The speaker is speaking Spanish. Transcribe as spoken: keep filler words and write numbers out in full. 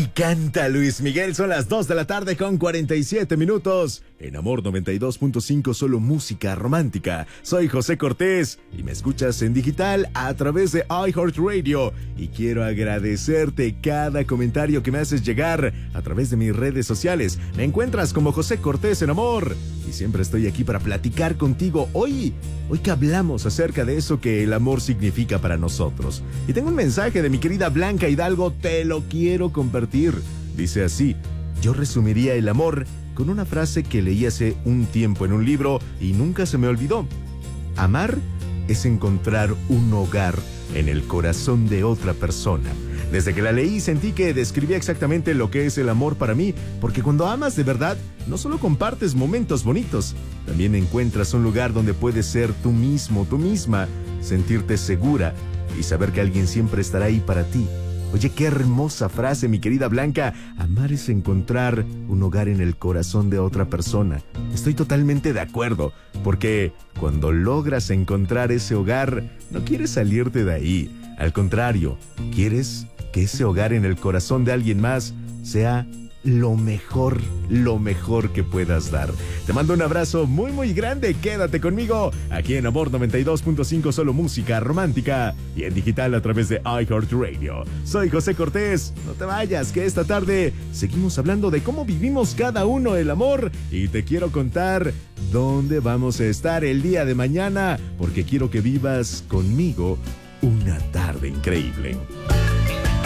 Y canta Luis Miguel, son las dos de la tarde con cuarenta y siete minutos. En Amor noventa y dos punto cinco, solo música romántica. Soy José Cortés y me escuchas en digital a través de iHeartRadio. Y quiero agradecerte cada comentario que me haces llegar a través de mis redes sociales. Me encuentras como José Cortés en Amor. Y siempre estoy aquí para platicar contigo. Hoy, hoy que hablamos acerca de eso que el amor significa para nosotros. Y tengo un mensaje de mi querida Blanca Hidalgo, te lo quiero compartir. Dice así: yo resumiría el amor con una frase que leí hace un tiempo en un libro y nunca se me olvidó. Amar es encontrar un hogar en el corazón de otra persona. Desde que la leí sentí que describía exactamente lo que es el amor para mí, porque cuando amas de verdad, no solo compartes momentos bonitos, también encuentras un lugar donde puedes ser tú mismo, tú misma, sentirte segura y saber que alguien siempre estará ahí para ti. Oye, qué hermosa frase, mi querida Blanca. Amar es encontrar un hogar en el corazón de otra persona. Estoy totalmente de acuerdo, porque cuando logras encontrar ese hogar, no quieres salirte de ahí. Al contrario, quieres que ese hogar en el corazón de alguien más sea lo mejor, lo mejor que puedas dar. Te mando un abrazo muy muy grande. Quédate conmigo aquí en Amor noventa y dos punto cinco, solo música romántica, y en digital a través de iHeartRadio. Soy José Cortés. No te vayas, que esta tarde seguimos hablando de cómo vivimos cada uno el amor, y te quiero contar dónde vamos a estar el día de mañana, porque quiero que vivas conmigo una tarde increíble.